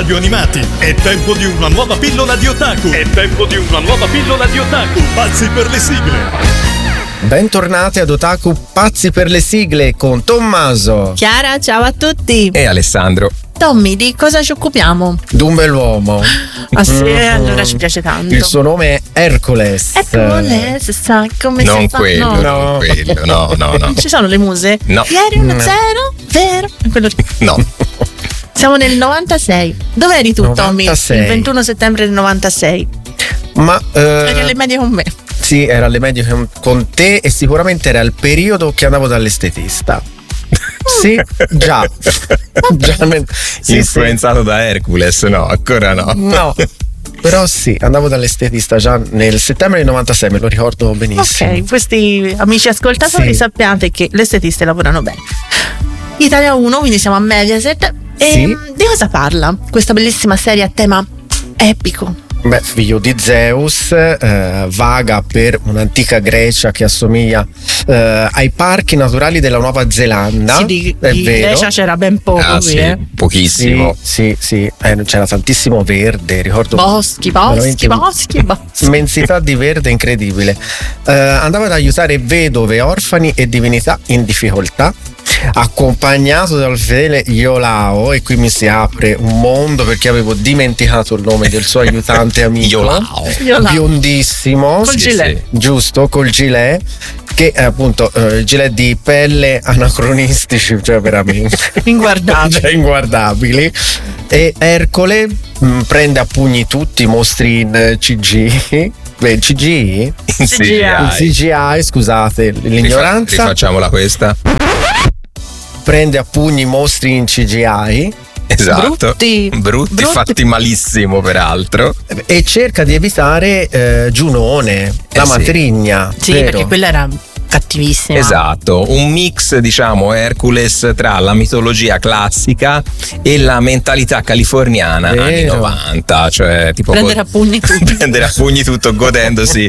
radio animati. È tempo di una nuova pillola di otaku. Pazzi per le sigle. Bentornati ad Otaku Pazzi per le sigle con Tommaso, Chiara, ciao a tutti. E Alessandro. Tommy, di cosa ci occupiamo? d'un bell'uomo. Ah sì, allora ci piace tanto. Il suo nome è Hercules. Hercules, sa come Non si fa? quello, No. non quello, no. Ci sono le muse? No. Ieri uno No. zero, vero? Quello lì. No. Siamo nel 96. Dove eri tu, 96. Tommy? Il 21 settembre del 96. Ma Eri alle medie con me. sì, era alle medie con te e sicuramente era il periodo che andavo dall'estetista. Sì, già. Sì, Influenzato da Hercules? No, ancora no. No. Però sì, andavo dall'estetista già nel settembre del 96, me lo ricordo benissimo. Ok, questi amici ascoltatori Sì. sappiate che le estetiste lavorano bene. Italia 1, quindi siamo a Mediaset. E Sì. di cosa parla questa bellissima serie a tema epico? Beh, figlio di Zeus, vaga per un'antica Grecia che assomiglia ai parchi naturali della Nuova Zelanda. Sì, di è vero. Grecia c'era ben poco Ah, qui, sì, pochissimo. Sì. C'era tantissimo verde, ricordo. Boschi. veramente Immensità di verde incredibile. Andava ad aiutare vedove, orfani e divinità in difficoltà, accompagnato dal fedele Iolao, e qui mi si apre un mondo perché avevo dimenticato il nome del suo aiutante amico. Iolao. Biondissimo, Col gilet. giusto, col gilet, che è appunto gilet di pelle anacronistici, cioè veramente Inguardabile. cioè, inguardabili. E Ercole prende a pugni tutti i mostri in CG. CGI? In CGI. In CGI, scusate l'ignoranza. Rifacciamola questa. Prende a pugni i mostri in CGI Esatto. Brutti. Fatti malissimo peraltro. e cerca di evitare Giunone, la sì. matrigna. Sì, vero? perché quella era cattivissima. Esatto, un mix, diciamo, Hercules tra la mitologia classica e la mentalità californiana Vero. anni 90, cioè tipo Prendere a pugni tutto. prendere a pugni tutto godendosi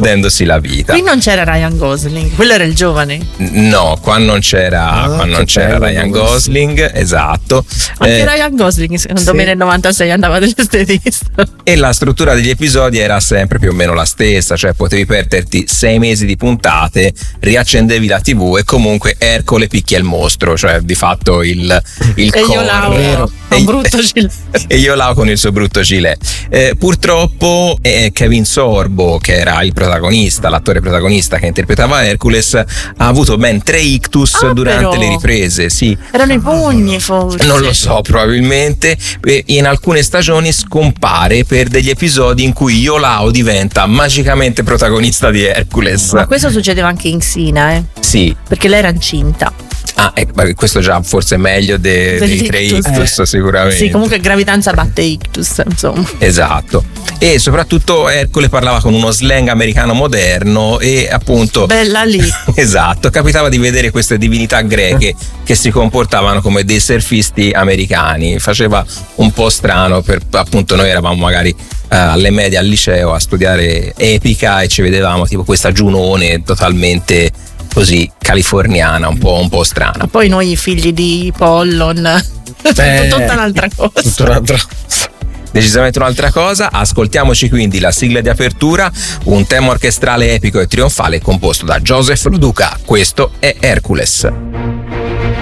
la vita. Qui non c'era Ryan Gosling, quello era il giovane. No, qua non c'era, che bello Ryan questo. Gosling, esatto. Anche Ryan Gosling secondo sì. me nel 96 andava dall'estetista. E la struttura degli episodi era sempre più o meno la stessa, cioè potevi perderti 6 mesi di puntate, riaccendevi la TV e comunque Ercole picchia il mostro, cioè di fatto il E core. io Laura, un brutto gilet. E Iolao con il suo brutto gilet. Purtroppo Kevin Sorbo, che era il protagonista, l'attore protagonista che interpretava Hercules, ha avuto ben 3 ictus durante però. le riprese. Sì, Erano i pugni forse. non lo so, probabilmente. In alcune stagioni scompare per degli episodi in cui Iolao diventa magicamente protagonista di Hercules. Ma questo succedeva anche in Sina, Sì. perché lei era incinta. Ah, questo già forse è meglio dei 3 ictus, sicuramente. Sì, comunque gravidanza batte ictus, insomma. Esatto. E soprattutto Ercole parlava con uno slang americano moderno e appunto Bella lì. esatto, capitava di vedere queste divinità greche che si comportavano come dei surfisti americani. Faceva un po' strano, per appunto noi eravamo magari alle medie al liceo a studiare epica e ci vedevamo tipo questa Giunone totalmente così californiana, un po' strana. Ma poi noi figli di Pollon. Tutta un'altra cosa. Tutta un'altra. Decisamente un'altra cosa. Ascoltiamoci quindi la sigla di apertura, un tema orchestrale epico e trionfale composto da Joseph Lo Duca. Questo è Hercules.